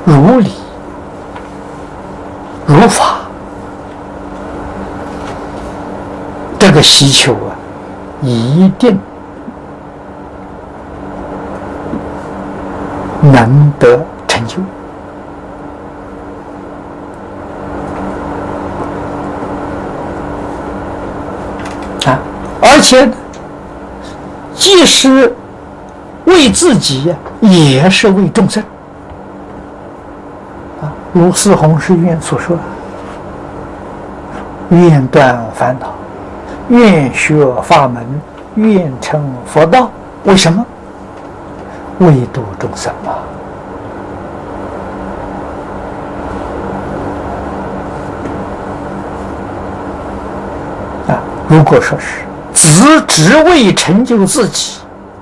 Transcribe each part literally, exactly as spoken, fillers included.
如理如法，这个希求啊，一定能得成就。啊，而且既是为自己，也是为众生。啊，如四弘誓愿所说，愿断烦恼，愿学法门，愿成佛道。为什么？为度众生嘛。啊，如果说是只只为成就自己，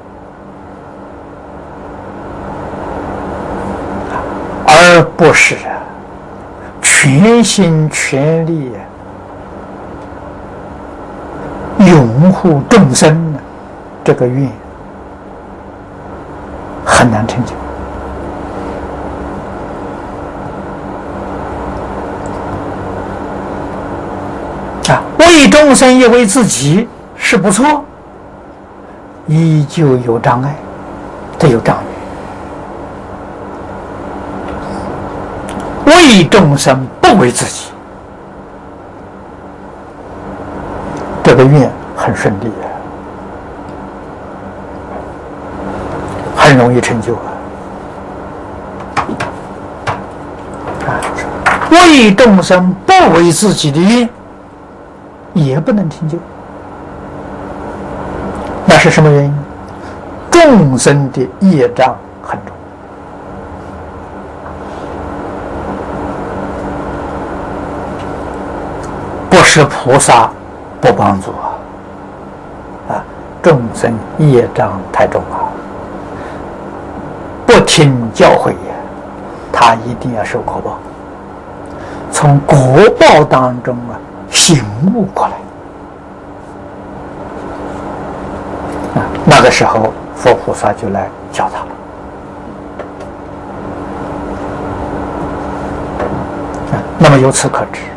而不是全心全力拥护众生，这个愿很难成就。啊，为众生也为自己是不错，依旧有障碍，这有障碍。为众生不为自己，这个愿很顺利啊，很容易成就啊。啊，为众生不为自己的愿，也不能成就。那是什么原因？众生的业障很重。不是菩萨不帮助啊！啊，众生业障太重了，不听教诲呀，他一定要受果报。从果报当中啊醒悟过来，啊，那个时候佛菩萨就来教他了。啊，那么由此可知，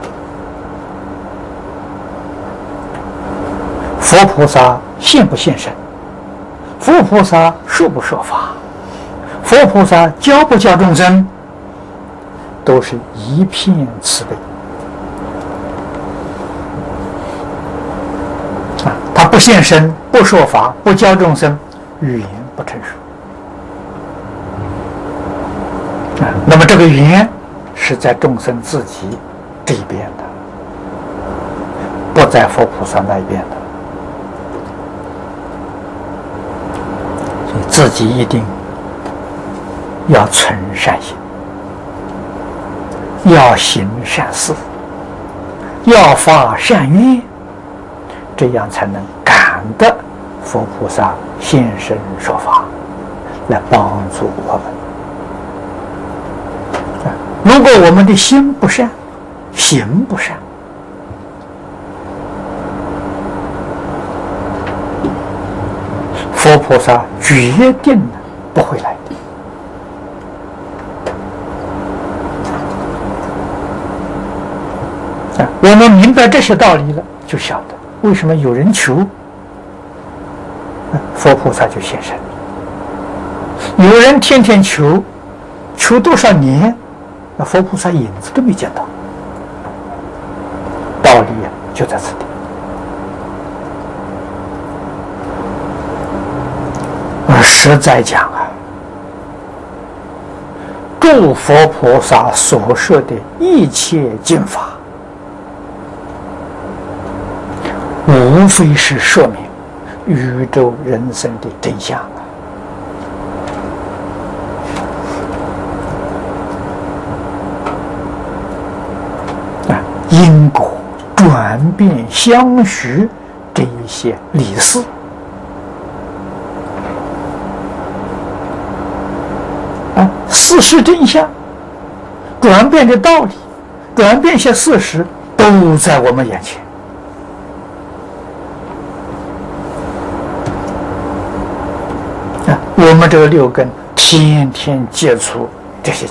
佛菩萨现不现身？佛菩萨说不说法？佛菩萨教不教众生？都是一片慈悲啊！他不现身，不说法，不教众生，语言不成熟啊。那么这个语言是在众生自己这一边的，不在佛菩萨那一边的。自己一定要存善心，要行善事，要发善愿，这样才能感得佛菩萨现身说法，来帮助我们。如果我们的心不善，行不善，佛菩萨决定不会来的。啊，我们明白这些道理了，就晓得为什么有人求，佛菩萨就现身；有人天天求，求多少年，那佛菩萨影子都没见到。道理就在此地。实在讲啊，诸佛菩萨所说的一切经法，无非是说明宇宙人生的真相啊！啊，因果转变相续这一些理事。啊，事实真相，转变的道理，转变些事实，都在我们眼前。啊，我们这个六根天天接触这些